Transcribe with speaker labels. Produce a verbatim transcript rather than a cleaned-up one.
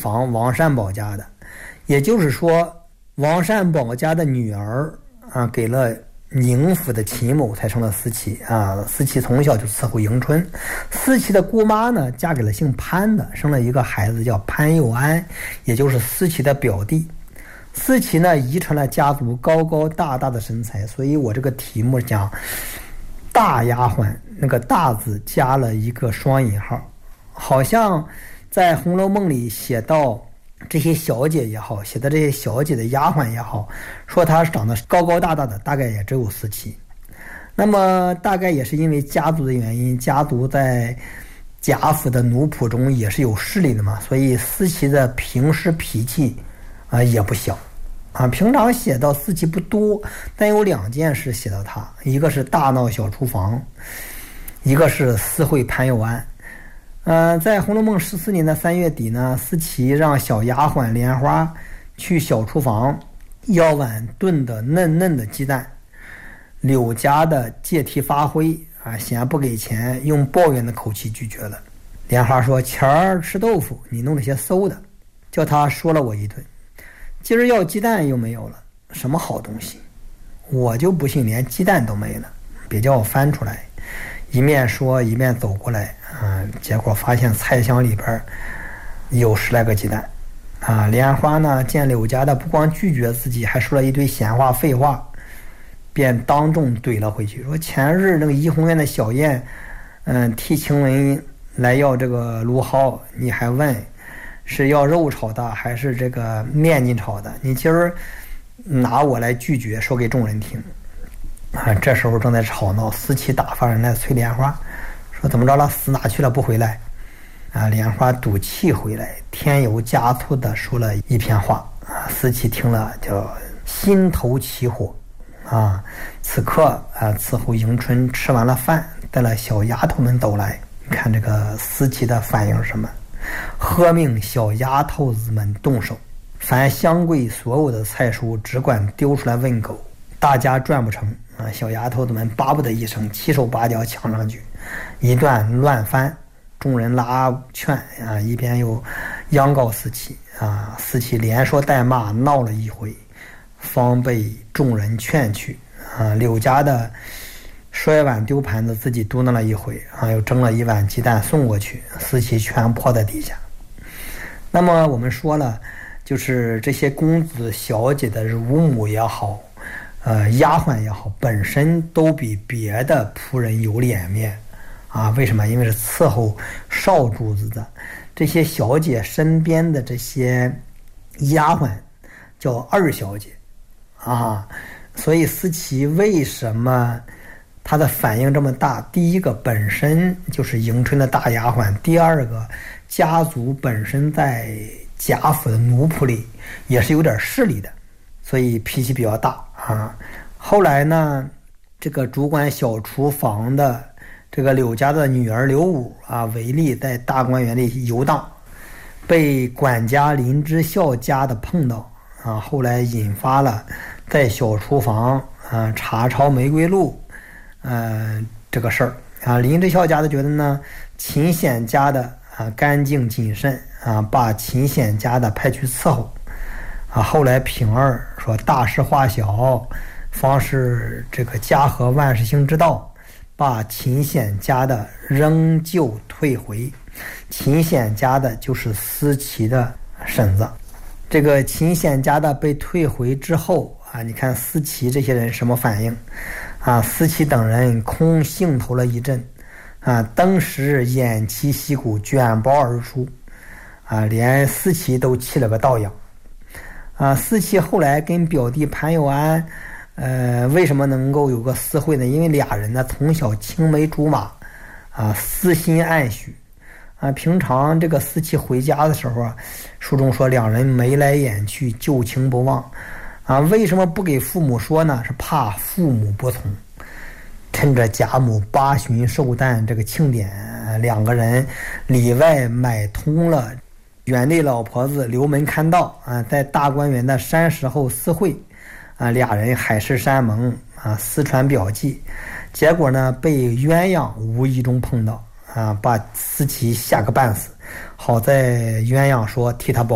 Speaker 1: 房王善保家的。也就是说，王善保家的女儿啊，给了宁府的秦某，才成了思齐啊。思齐从小就伺候迎春。思齐的姑妈呢，嫁给了姓潘的，生了一个孩子叫潘佑安，也就是思齐的表弟。思齐呢，遗传了家族高高大大的身材，所以我这个题目讲大丫鬟，那个大字加了一个双引号，好像在《红楼梦》里写到这些小姐也好，写的这些小姐的丫鬟也好，说她长得高高大大的，大概也只有思齐。那么大概也是因为家族的原因，家族在贾府的奴仆中也是有势力的嘛，所以思齐的平时脾气啊、呃、也不小啊。平常写到思齐不多，但有两件事写到他，一个是大闹小厨房，一个是私会潘佑安。呃，在《红楼梦》十四年的三月底呢，思齐让小丫鬟莲花去小厨房要碗炖的嫩嫩的鸡蛋。柳家的借题发挥啊，嫌不给钱，用抱怨的口气拒绝了。莲花说：“前儿吃豆腐，你弄了些馊的，叫他说了我一顿。今儿要鸡蛋又没有了，什么好东西？我就不信连鸡蛋都没了，别叫我翻出来。”一面说一面走过来，啊，结果发现菜箱里边有十来个鸡蛋，啊，莲花呢见柳家的不光拒绝自己，还说了一堆闲话废话，便当众怼了回去，说前日那个怡红院的小燕，嗯，替晴雯来要这个芦蒿，你还问是要肉炒的还是这个面筋炒的？你今儿拿我来拒绝，说给众人听。啊，这时候正在吵闹，思齐打发人来催莲花，说怎么着了？死哪去了？不回来？啊，莲花赌气回来，添油加醋的说了一篇话。啊，思齐听了就心头起火。啊，此刻啊，伺候迎春吃完了饭，带了小丫头们走来，看这个思齐的反应是什么？喝命小丫头子们动手，凡香柜所有的菜蔬只管丢出来问狗，大家赚不成。啊，小丫头子们巴不得一声，七手八脚抢上去，一段乱翻。众人拉劝啊，一边又央告思齐啊，思齐连说带骂，闹了一回，方被众人劝去啊。柳家的摔碗丢盘子，自己嘟囔了一回啊，又蒸了一碗鸡蛋送过去，思齐全泼在地下。那么我们说了，就是这些公子小姐的乳母也好，呃，丫鬟也好，本身都比别的仆人有脸面啊。为什么？因为是伺候少主子的。这些小姐身边的这些丫鬟叫二小姐啊。所以思齐为什么她的反应这么大？第一个，本身就是迎春的大丫鬟；第二个，家族本身在贾府的奴仆里也是有点势力的，所以脾气比较大啊。后来呢，这个主管小厨房的这个柳家的女儿柳武啊，违例在大观园里游荡，被管家林之孝家的碰到啊，后来引发了在小厨房啊查抄玫瑰露，呃这个事儿啊。林之孝家的觉得呢，秦显家的啊干净谨慎啊，把秦显家的派去伺候。啊，后来平儿说大事化小，方是这个家和万事兴之道，把秦显家的仍旧退回。秦显家的就是思齐的婶子。这个秦显家的被退回之后啊，你看思齐这些人什么反应啊？思齐等人空兴头了一阵啊，登时偃旗息鼓，卷包而出啊，连思齐都气了个倒仰。啊，思齐后来跟表弟潘佑安，呃，为什么能够有个私会呢？因为俩人呢从小青梅竹马，啊，私心暗许，啊，平常这个思齐回家的时候啊，书中说两人眉来眼去，旧情不忘，啊，为什么不给父母说呢？是怕父母不从。趁着贾母八旬寿诞这个庆典，两个人里外买通了园内老婆子留门看道啊，在大观园的山石后私会啊，俩人海誓山盟啊，私传表记，结果呢被鸳鸯无意中碰到啊，把思齐吓个半死。好在鸳鸯说替他保